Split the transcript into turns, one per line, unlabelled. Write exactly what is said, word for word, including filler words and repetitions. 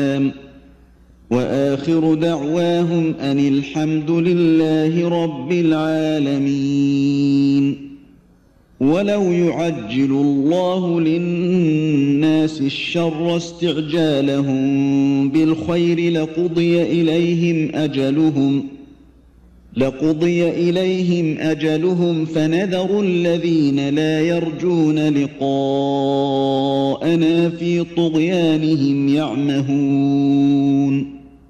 وآخر دعواهم أن الحمد لله رب العالمين. ولو يعجل الله للناس الشر استعجالهم بالخير لقضي إليهم أجلهم لقضي إليهم أجلهم فنذر الذين لا يرجون لقاءنا في طغيانهم يعمهون.